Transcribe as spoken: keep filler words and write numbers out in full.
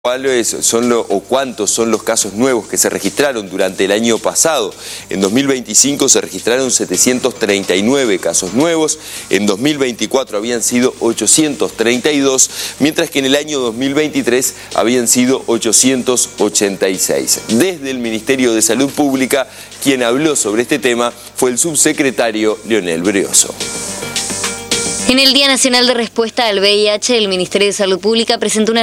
¿Cuáles son lo, o cuántos son los casos nuevos que se registraron durante el año pasado? En dos mil veinticinco se registraron setecientos treinta y nueve casos nuevos, en dos mil veinticuatro habían sido ochocientos treinta y dos, mientras que en el año dos mil veintitrés habían sido ochocientos ochenta y seis. Desde el Ministerio de Salud Pública, quien habló sobre este tema fue el subsecretario Leonel Brioso. En el Día Nacional de Respuesta al V I H, el Ministerio de Salud Pública presentó una